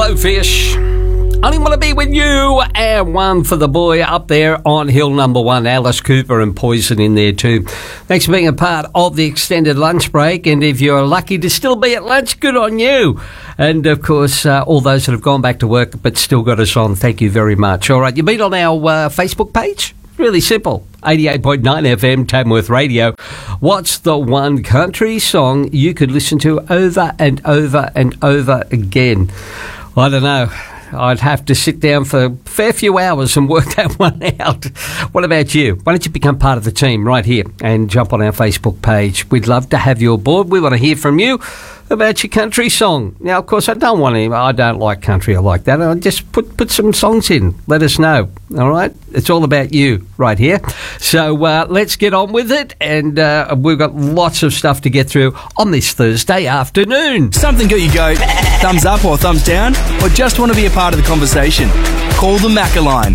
Blowfish. Only want to be with you, and one for the boy up there on hill number 1, Alice Cooper and Poison in there too. Thanks for being a part of the extended lunch break, and if you're lucky to still be at lunch, good on you. And of course, all those that have gone back to work but still got us on, thank you very much. All right, you've been on our Facebook page? Really simple. 88.9 FM, Tamworth Radio. What's the one country song you could listen to over and over and over again? I don't know. I'd have to sit down for a fair few hours and work that one out. What about you? Why don't you become part of the team right here and jump on our Facebook page? We'd love to have you aboard. We want to hear from you about your country song. Now, of course, I don't like country or like that. I'll just put some songs in. Let us know. All right? It's all about you right here. So let's get on with it. And we've got lots of stuff to get through on this Thursday afternoon. Something got you go thumbs up or thumbs down, or just want to be a part of the conversation? Call the Macca line,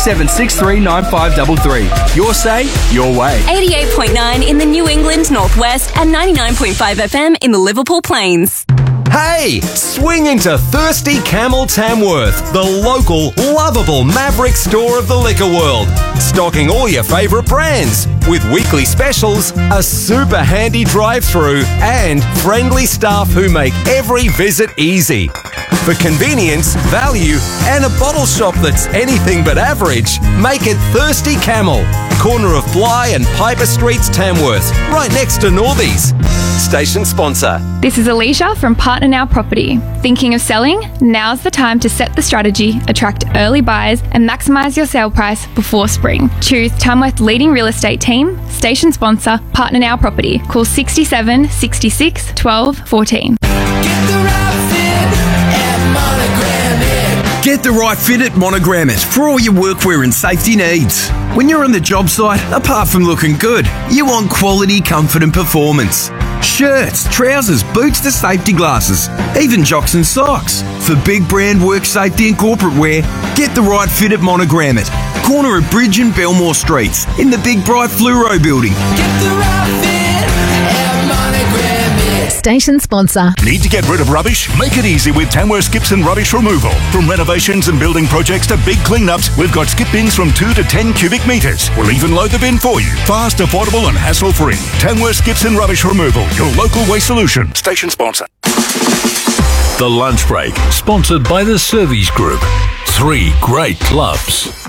67639533. Your say, your way. 88.9 in the New England Northwest and 99.5 FM in the Liverpool Plains. Hey, swing into Thirsty Camel Tamworth, the local, lovable Maverick store of the liquor world. Stocking all your favourite brands, with weekly specials, a super handy drive-through, and friendly staff who make every visit easy. For convenience, value, and a bottle shop that's anything but average, make it Thirsty Camel, corner of Bly and Piper Streets, Tamworth, right next to Northies. Station sponsor. This is Alicia from Partner Now Property. Thinking of selling? Now's the time to set the strategy, attract early buyers, and maximise your sale price before spring. Choose Tamworth's leading real estate team, station sponsor, Partner Now Property. Call 67 66 12 14. Get the right fit at Monogram It for all your workwear and safety needs. When you're on the job site, apart from looking good, you want quality, comfort and performance. Shirts, trousers, boots to safety glasses, even jocks and socks. For big brand work safety and corporate wear, get the right fit at Monogram It. Corner of Bridge and Belmore Streets in the big bright Fluoro building. Get the right fit at Monogram It. Station sponsor. Need to get rid of rubbish? Make it easy with Tamworth Skips and Rubbish Removal. From renovations and building projects to big cleanups, we've got skip bins from 2 to 10 cubic metres. We'll even load the bin for you. Fast, affordable and hassle-free. Tamworth Skips and Rubbish Removal, your local waste solution. Station sponsor. The Lunch Break, sponsored by the Service Group. 3 great clubs.